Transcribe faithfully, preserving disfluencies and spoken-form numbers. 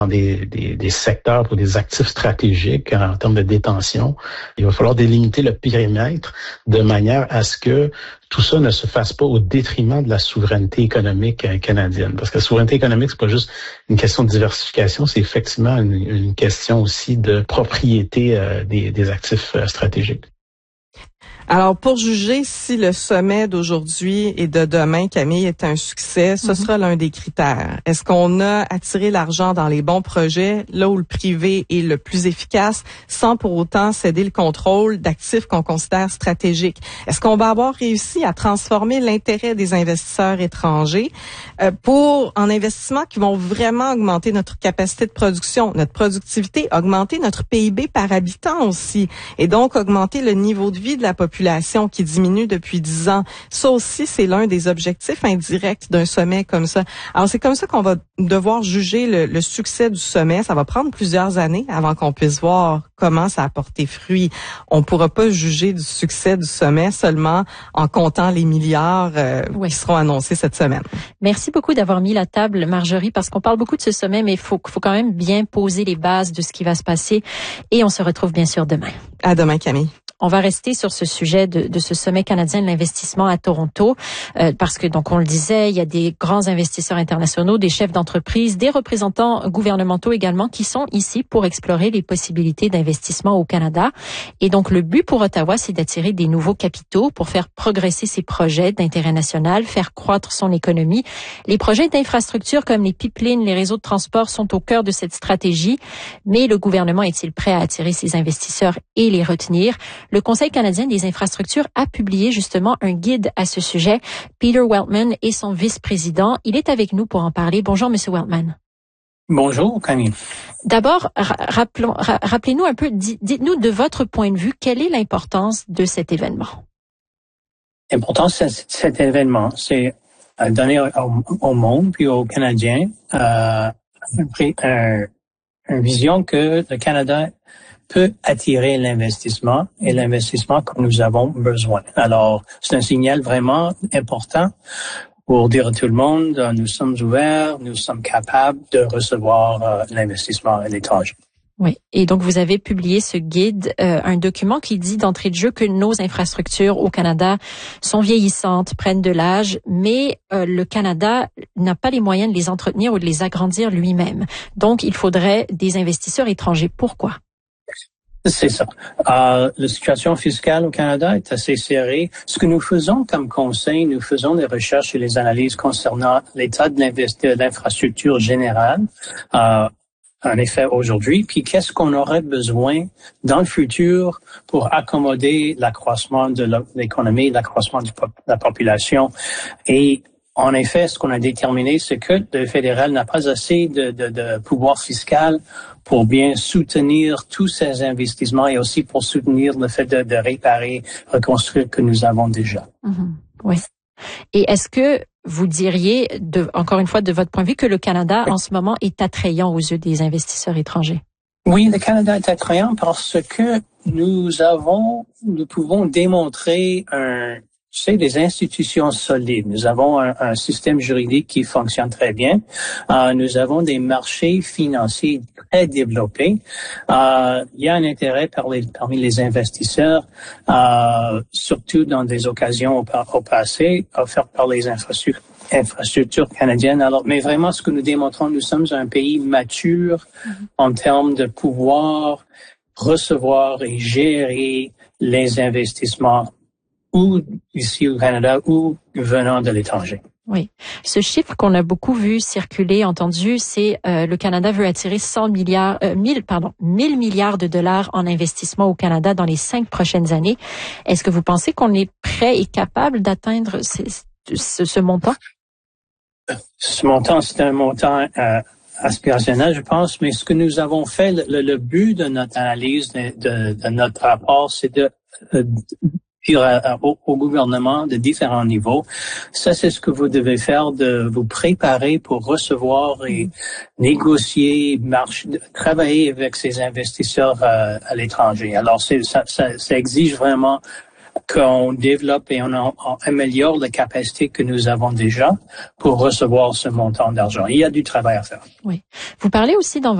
dans des, des, des secteurs pour des actifs stratégiques en termes de détention, il va falloir délimiter le périmètre de manière à ce que tout ça ne se fasse pas au détriment de la souveraineté économique canadienne. Parce que la souveraineté économique, c'est pas juste une question de diversification, c'est effectivement une, une question aussi de propriété euh, des, des actifs euh, stratégiques. Alors, pour juger si le sommet d'aujourd'hui et de demain, Camille, est un succès, ce mm-hmm. sera l'un des critères. Est-ce qu'on a attiré l'argent dans les bons projets, là où le privé est le plus efficace, sans pour autant céder le contrôle d'actifs qu'on considère stratégiques? Est-ce qu'on va avoir réussi à transformer l'intérêt des investisseurs étrangers euh, pour en investissements qui vont vraiment augmenter notre capacité de production, notre productivité, augmenter notre P I B par habitant aussi, et donc augmenter le niveau de vie de la population qui diminue depuis dix ans. Ça aussi, c'est l'un des objectifs indirects d'un sommet comme ça. Alors, c'est comme ça qu'on va devoir juger le, le succès du sommet. Ça va prendre plusieurs années avant qu'on puisse voir comment ça a porté fruit. On ne pourra pas juger du succès du sommet seulement en comptant les milliards euh, oui. qui seront annoncés cette semaine. Merci beaucoup d'avoir mis la table, Marjorie, parce qu'on parle beaucoup de ce sommet, mais il faut, faut quand même bien poser les bases de ce qui va se passer. Et on se retrouve bien sûr demain. À demain, Camille. On va rester sur ce sujet de, de ce sommet canadien de l'investissement à Toronto, euh, parce que, donc, on le disait, il y a des grands investisseurs internationaux, des chefs d'entreprise, des représentants gouvernementaux également qui sont ici pour explorer les possibilités d'investissement au Canada. Et donc, le but pour Ottawa, c'est d'attirer des nouveaux capitaux pour faire progresser ses projets d'intérêt national, faire croître son économie. Les projets d'infrastructure comme les pipelines, les réseaux de transport sont au cœur de cette stratégie. Mais le gouvernement est-il prêt à attirer ces investisseurs et les retenir? Le Conseil canadien des infrastructures a publié justement un guide à ce sujet. Peter Weltman est son vice-président. Il est avec nous pour en parler. Bonjour, Monsieur Weltman. Bonjour, Camille. D'abord, rappelons, rappelez-nous un peu, dites-nous de votre point de vue, quelle est l'importance de cet événement? L'importance de cet événement, c'est donner au, au monde puis aux Canadiens euh, un, une vision que le Canada peut attirer l'investissement et l'investissement que nous avons besoin. Alors, c'est un signal vraiment important pour dire à tout le monde, nous sommes ouverts, nous sommes capables de recevoir euh, l'investissement à l'étranger. Oui, et donc vous avez publié ce guide, euh, un document qui dit d'entrée de jeu que nos infrastructures au Canada sont vieillissantes, prennent de l'âge, mais euh, le Canada n'a pas les moyens de les entretenir ou de les agrandir lui-même. Donc, il faudrait des investisseurs étrangers. Pourquoi? C'est ça. Euh, la situation fiscale au Canada est assez serrée. Ce que nous faisons comme conseil, nous faisons des recherches et les analyses concernant l'état de l'infrastructure générale, euh, en effet, aujourd'hui. Puis qu'est-ce qu'on aurait besoin dans le futur pour accommoder l'accroissement de l'économie, l'accroissement de la population. Et en effet, ce qu'on a déterminé, c'est que le fédéral n'a pas assez de, de, de pouvoir fiscal pour bien soutenir tous ces investissements et aussi pour soutenir le fait de, de réparer, reconstruire que nous avons déjà. Mmh, oui. Et est-ce que vous diriez, de, encore une fois, de votre point de vue, que le Canada, en ce moment, est attrayant aux yeux des investisseurs étrangers? Oui, le Canada est attrayant parce que nous avons, nous pouvons démontrer un Tu sais, des institutions solides. Nous avons un, un système juridique qui fonctionne très bien. Euh, nous avons des marchés financiers très développés. Euh, il y a un intérêt par les, parmi les investisseurs, euh, surtout dans des occasions au, au passé, offertes par les infrastructures. infrastructures canadiennes. Alors, mais vraiment, ce que nous démontrons, nous sommes un pays mature mm-hmm. en termes de pouvoir recevoir et gérer les investissements ou ici au Canada ou venant de l'étranger. Oui. Ce chiffre qu'on a beaucoup vu circuler, entendu, c'est euh, le Canada veut attirer cent milliards, euh, mille, pardon, mille milliards de dollars en investissement au Canada dans les cinq prochaines années. Est-ce que vous pensez qu'on est prêt et capable d'atteindre ce, ce, ce montant? Ce montant, c'est un montant euh, aspirationnel, je pense, mais ce que nous avons fait, le, le but de notre analyse, de, de, de notre rapport, c'est de euh, dire au, au gouvernement de différents niveaux, ça c'est ce que vous devez faire, de vous préparer pour recevoir et négocier, marcher, travailler avec ces investisseurs euh, à l'étranger. Alors c'est, ça, ça, ça exige vraiment qu'on développe et on, en, on améliore la capacité que nous avons déjà pour recevoir ce montant d'argent. Il y a du travail à faire. Oui. Vous parlez aussi dans